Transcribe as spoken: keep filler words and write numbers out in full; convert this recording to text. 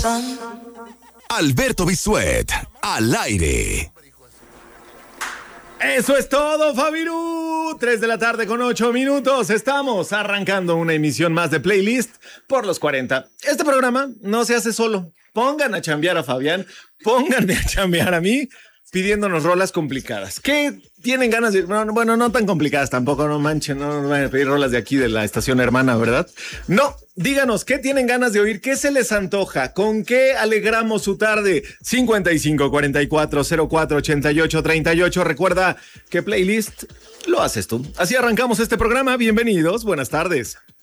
Alberto Bisuet, al aire. Eso es todo, Fabirú. tres de la tarde con ocho minutos. Estamos arrancando una emisión más de Playlist por los cuarenta. Este programa no se hace solo. Pongan a chambear a Fabián, pónganme a chambear a mí, pidiéndonos rolas complicadas. ¿Qué tienen ganas de...? Bueno, bueno, no tan complicadas tampoco, no manchen, no nos van a pedir rolas de aquí de la estación hermana, ¿verdad? No, díganos, ¿qué tienen ganas de oír? ¿Qué se les antoja? ¿Con qué alegramos su tarde? cincuenta y cinco, cuarenta y cuatro, cero cuatro, ochenta y ocho, treinta y ocho. Recuerda que Playlist lo haces tú. Así arrancamos este programa. Bienvenidos, buenas tardes.